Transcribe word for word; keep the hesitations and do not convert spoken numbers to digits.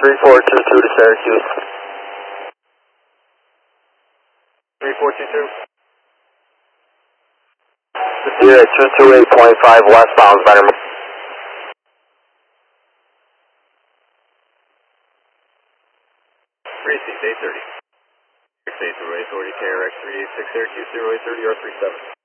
three four two two to Syracuse. three four two two. You're at two two eight point five westbound, Betterman. three six eight thirty. six eight through eight thirty, K R X three eight six Syracuse zero eight thirty or three seven.